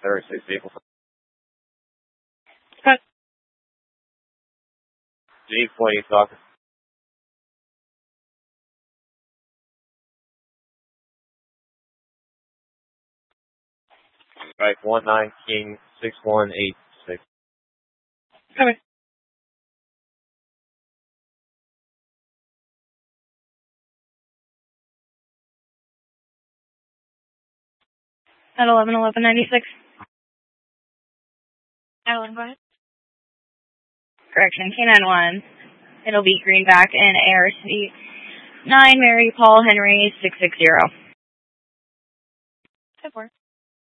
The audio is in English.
36 vehicle. Cut. G40 Soccer. Right, 19 King 6186. Cover. At 11-11-96. At 11, go ahead. Correction, K91. It'll be Greenback and ARC 9, Mary Paul Henry 660. 10-4.